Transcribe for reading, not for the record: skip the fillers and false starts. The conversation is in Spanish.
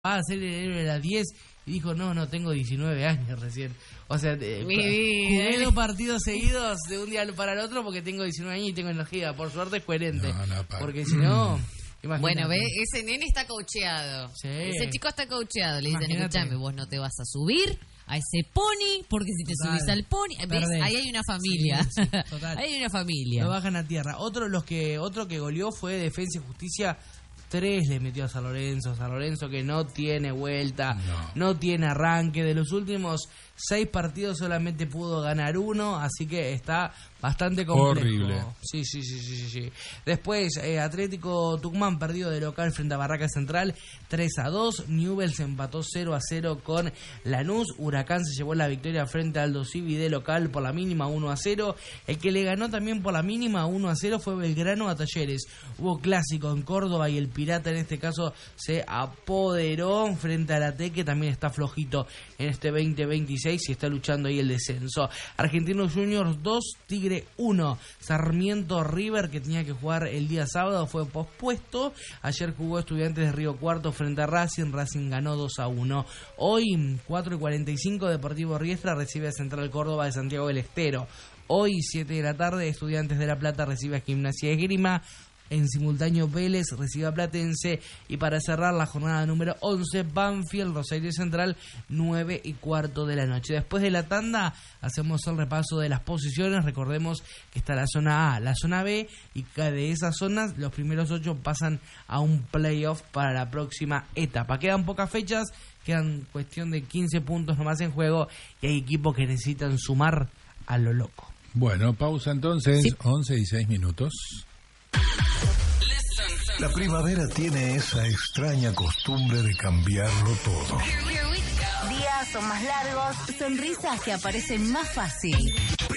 va a ser el héroe de las 10 y dijo, no, tengo 19 años recién. O sea, jugué 2 partidos seguidos de un día para el otro porque tengo 19 años y tengo energía. Por suerte es coherente. Porque si no... Bueno, ve, ese nene está coacheado. Sí. Ese chico está coacheado. Le dicen, escuchame, vos no te vas a subir a ese pony, porque si te subís al pony, ¿ves? Ahí hay una familia. Sí, total. Ahí hay una familia. Lo bajan a tierra. Otro que goleó fue Defensa y Justicia. 3 le metió a San Lorenzo que no tiene vuelta, no tiene arranque. De los últimos 6 partidos solamente pudo ganar 1, así que está bastante complejo. Horrible. Sí. Después, Atlético Tucumán perdió de local frente a Barracas Central 3-2. Newell's empató 0-0 con Lanús. Huracán se llevó la victoria frente a Aldo Civi de local por la mínima 1-0. El que le ganó también por la mínima 1-0 fue Belgrano a Talleres. Hubo clásico en Córdoba y el Pirata en este caso se apoderó frente a la T, que también está flojito en este 2026 y está luchando ahí el descenso. Argentinos Juniors 2, Tigre 1. Sarmiento River, que tenía que jugar el día sábado, fue pospuesto. Ayer jugó Estudiantes de Río Cuarto frente a Racing ganó 2-1. Hoy 4:45 Deportivo Riestra recibe a Central Córdoba de Santiago del Estero. Hoy 7 de la tarde Estudiantes de La Plata recibe a Gimnasia de Esgrima. En simultáneo Vélez recibe a Platense. Y para cerrar la jornada número 11, Banfield, Rosario Central, 9:15 de la noche. Después de la tanda hacemos el repaso de las posiciones. Recordemos que está la zona A, la zona B, y de esas zonas los primeros 8 pasan a un playoff para la próxima etapa. Quedan pocas fechas, quedan cuestión de 15 puntos nomás en juego y hay equipos que necesitan sumar a lo loco. Bueno, pausa entonces, sí. 11:06. La primavera tiene esa extraña costumbre de cambiarlo todo. Días son más largos, sonrisas que aparecen más fácil.